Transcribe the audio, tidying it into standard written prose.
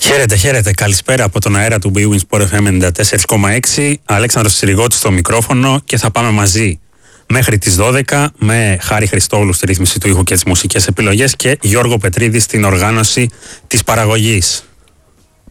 Χαίρετε, χαίρετε. Καλησπέρα από τον αέρα του BWIN Sport FM 94,6. Αλέξανδρος Τσιριγώτης στο μικρόφωνο και θα πάμε μαζί μέχρι τις 12 με Χάρη Χριστόγλου στη ρύθμιση του ήχου και τις μουσικές επιλογές και Γιώργο Πετρίδη στην οργάνωση της παραγωγής.